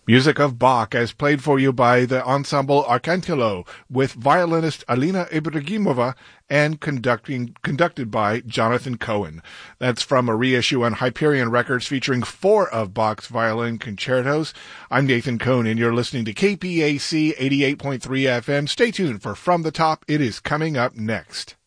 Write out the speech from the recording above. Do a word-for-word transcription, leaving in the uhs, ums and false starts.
Music of Bach as played for you by the ensemble Arcangelo with violinist Alina Ibragimova and conducting, conducted by Jonathan Cohen. That's from a reissue on Hyperion Records featuring four of Bach's violin concertos. I'm Nathan Cohn and you're listening to K P A C eighty-eight point three F M. Stay tuned for From the Top. It is coming up next.